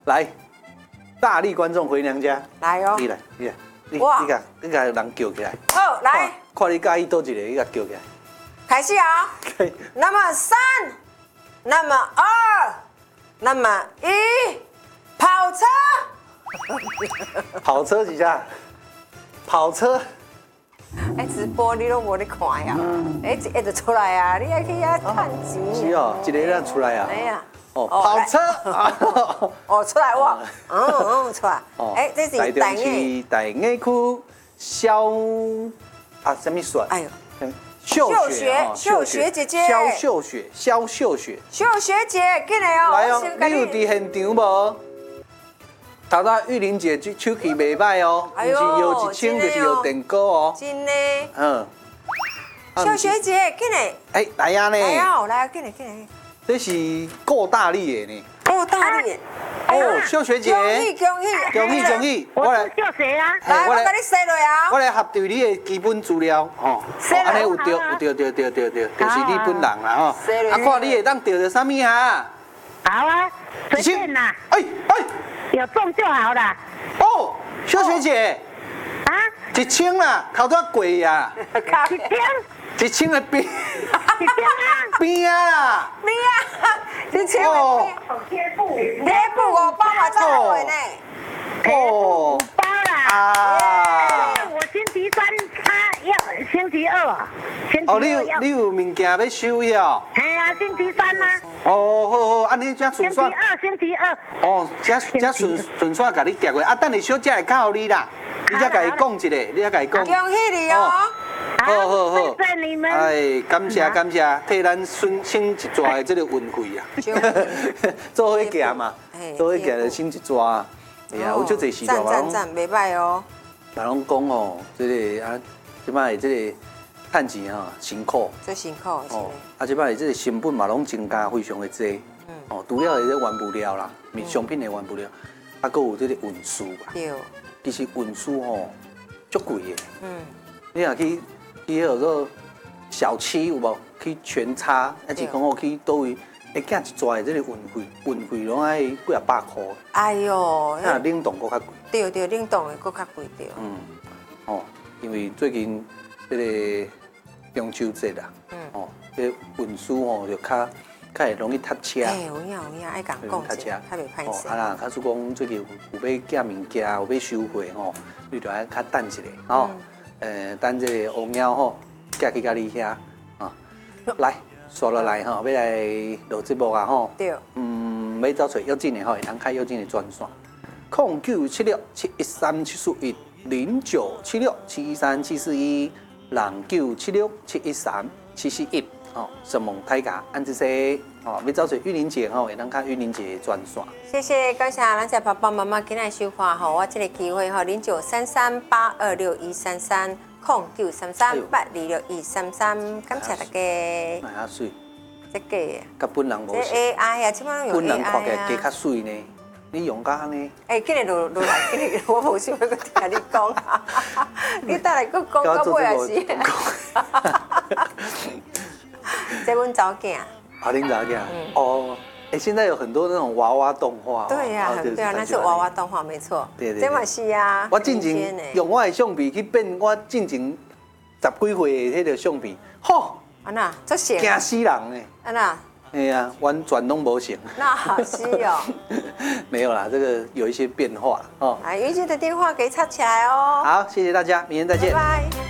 来，大力观众回娘家。 来哦， 你来，你甲人叫起来。 好，来， 看你介意多一个，你甲叫起来。 开始啊！那么3，那么2，那么1，跑车。 跑车几下？跑车。 直播你都无咧看呀？一就出来啊！你还去遐趁钱。 是哦，一个咱出来啊。 哎呀。 哦，跑车。 哦，出来哇！出来。这是台中市大雅区什么选？哎呦，秀雪姐姐。肖秀雪。 秀雪姐，进来哦。 来哦，你有伫现场无？头仔玉玲姐手气袂歹哦，不是摇1千，就是摇电锅哦。 真的。 秀雪姐，进来。 来啊呢。 来，进来。 这是够大力的呢。 够大力。 秀雪姐。恭喜！ 我来秀雪啊。 来，我给你写落啊。 我来核对你的基本资料哦。安尼有对，就是你本人啦吼。看你会当对到啥物啊？ 好啊，随便啦。有中就好啦。 秀雪姐。1千啦，头拄贵呀。1千的边。边啊 ！1千的贴布5包嘛，才贵呢。 5包啦。我星期3，他要星期2。 你有物件要收呀？ 系啊，星期3啊。 好，安尼才顺线。 星期2。 才顺线甲你调过，等下小姐会靠你啦。你才甲伊讲一个，你才甲伊讲。 恭喜你哦！ 好， 谢谢你们。 感谢，替咱省一抓的这个运费啊。做伙行嘛，做伙行就省一抓。哎呀，有足侪时段嘛。 赞，袂歹哦。 人拢讲哦，这个即摆这个趁钱哈辛苦。 最辛苦的。 即摆这个成本嘛拢增加非常的多。除了这原物料啦，商品的原物料，还佫有这个运输吧。 对。 其实运输吼足贵的。你若去迄个小七有无？去全差，还是讲我去倒位，会寄一抓的这个运费拢爱几啊百块。 哎呦， 那冷冻佫较贵。 对，冷冻的佫较贵对。 因为最近这个中秋节啦，这运输吼就较会容易塞车。 有影，爱讲讲者，较袂歹势。 啦，假使讲最近有要寄物件，有要收货吼，你就爱较等一下吼。等这个乌鸟吼寄去到你遐啊，来刷落来吼，要来录节目啊吼。 对。 要找找要紧的吼，会当开要紧的专线，09767139741713741741，0976713741神猛太假安之些要找找玉玲姐吼，会当开玉玲姐的专线。 谢谢，感谢咱这爸爸妈妈今日收看吼，我这个机会吼，0933826133，0933826133，感谢大家。 哪遐水？ 这个。 甲本人无。 这 AI 啊，即摆用 AI 啊。 本人看起来加较水呢，你用甲安尼。 今日落来，我无想要佮听你讲，你等下佮讲到尾也是。这阮查某囝。 恁查某囝。现在有很多那种娃娃动画。 对呀，那是娃娃动画，没错。 对。 这嘛是啊。 我进前用我的相片去变我进前10几岁的迄个相片，吼。 安那，足像。 惊死人诶。 安那。 哎呀，完全拢无像。 那好是哦。 没有啦，这个有一些变化哦。 来，玉姐的电话给插起来哦。 好，谢谢大家，明天再见。 拜拜。